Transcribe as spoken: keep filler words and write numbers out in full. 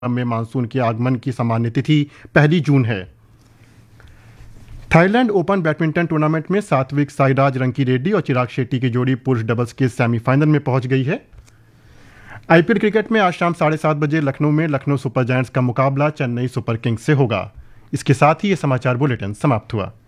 में मानसून के आगमन की सामान्य तिथि पहली जून है। थाईलैंड ओपन बैडमिंटन टूर्नामेंट में सात्विक साईराज रंकीरेड्डी और चिराग शेट्टी की जोड़ी पुरुष डबल्स के सेमीफाइनल में पहुंच गई है। आईपीएल क्रिकेट में आज शाम साढ़े सात बजे लखनऊ में लखनऊ सुपर जायंट्स का मुकाबला चेन्नई सुपर किंग्स से होगा। इसके साथ ही ये समाचार बुलेटिन समाप्त हुआ।